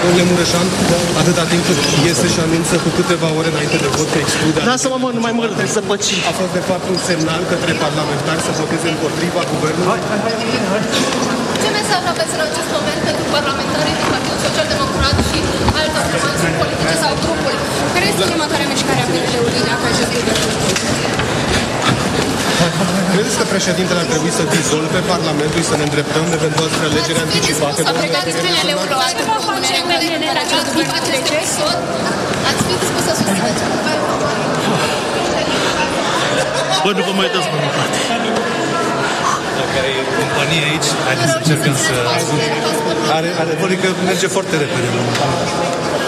Domnule Mureșan, atâta timp cât este și anunță cu câteva ore înainte de vot că exclude... Lasă-mă, mă, nu mai mă râde, să păci. A fost de fapt un semnal către parlamentari să voteze împotriva guvernului? Ce mesaj aveți în acest moment pentru parlamentarii din Partidul Social-Democrat și alte formațiuni politice sau grupuri? Care este următoarea mișcare a PNL-ului dacă acest guvern? Credeți că președintele ar trebui să dizolve Parlamentul și să ne îndreptăm eventual spre alegeri anticipate? S-a pregătit PNL-ul o altă propunere în care acest guvern trece? Ați fi dispus să susțineți? Bă, nu vă mai dați mai departe. Dacă ai companie aici, haideți să încercăm să... Adevărul că merge foarte repede.